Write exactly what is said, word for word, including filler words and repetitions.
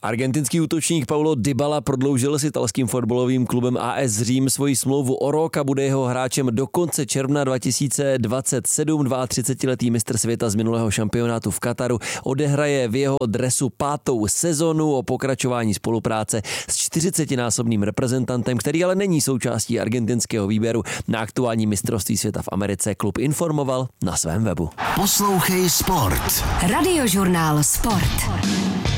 Argentinský útočník Paulo Dybala prodloužil s italským fotbalovým klubem A S Řím svoji smlouvu o rok a bude jeho hráčem do konce června dva tisíce dvacet sedm. třicetiletý mistr světa z minulého šampionátu v Kataru odehraje v jeho dresu pátou sezonu. O pokračování spolupráce s čtyřicetinásobným reprezentantem, který ale není součástí argentinského výběru na aktuální mistrovství světa v Americe, klub informoval na svém webu. Poslouchej sport. Radiožurnál Sport.